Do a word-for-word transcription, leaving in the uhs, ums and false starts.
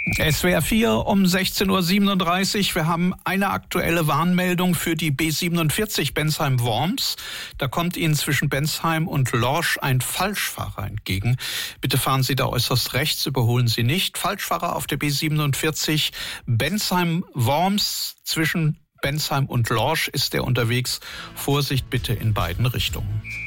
S W R vier um sechzehn Uhr siebenunddreißig. Wir haben eine aktuelle Warnmeldung für die B siebenundvierzig Bensheim-Worms. Da kommt Ihnen zwischen Bensheim und Lorsch ein Falschfahrer entgegen. Bitte fahren Sie da äußerst rechts, überholen Sie nicht. Falschfahrer auf der B siebenundvierzig Bensheim-Worms. Zwischen Bensheim und Lorsch ist er unterwegs. Vorsicht bitte in beiden Richtungen.